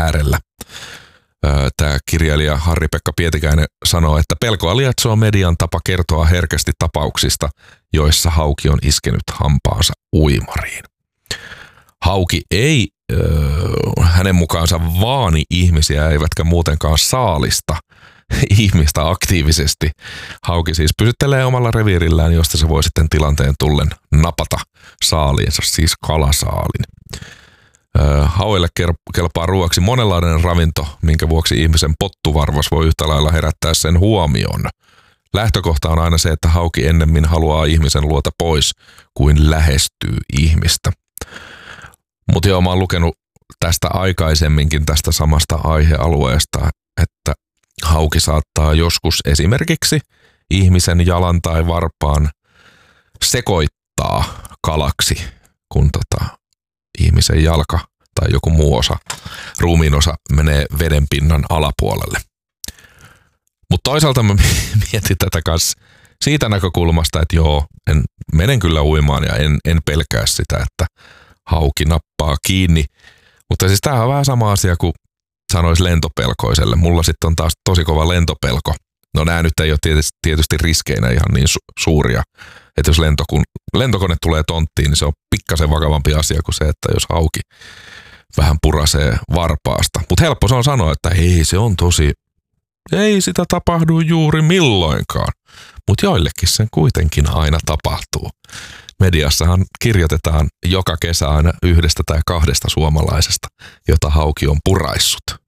äärellä. Tämä kirjailija Harri-Pekka Pietikäinen sanoo, että pelkoa lietsoo median tapa kertoa herkästi tapauksista, joissa hauki on iskenyt hampaansa uimariin. Hauki ei hänen mukaansa vaani ihmisiä, eivätkä muutenkaan saalista ihmistä aktiivisesti. Hauki siis pysyttelee omalla reviirillään, josta se voi sitten tilanteen tullen napata saaliinsa, siis kalasaalin. Hauille kelpaa ruoaksi monenlainen ravinto, minkä vuoksi ihmisen pottuvarvas voi yhtä lailla herättää sen huomioon. Lähtökohta on aina se, että hauki ennemmin haluaa ihmisen luota pois kuin lähestyy ihmistä. Mutta joo, mä oon lukenut tästä aikaisemminkin tästä samasta aihealueesta, että hauki saattaa joskus esimerkiksi ihmisen jalan tai varpaan sekoittaa kalaksi, kun ihmisen jalka tai joku muu osa, ruumiin osa menee vedenpinnan alapuolelle. Mutta toisaalta mä mietin tätä kanssa siitä näkökulmasta, että joo, menen kyllä uimaan ja en pelkää sitä, että hauki nappaa kiinni. Mutta siis tämähän on vähän sama asia kuin sanoisi lentopelkoiselle. Mulla sitten on taas tosi kova lentopelko. No nämä nyt ei ole tietysti riskeinä ihan niin suuria. Että jos lentokone tulee tonttiin, niin se on pikkasen vakavampi asia kuin se, että jos hauki vähän purasee varpaasta. Mutta helppo se on sanoa, että ei sitä tapahdu juuri milloinkaan. Mutta joillekin sen kuitenkin aina tapahtuu. Mediassahan kirjoitetaan joka kesä aina 1 tai 2 suomalaisesta, jota hauki on puraissut.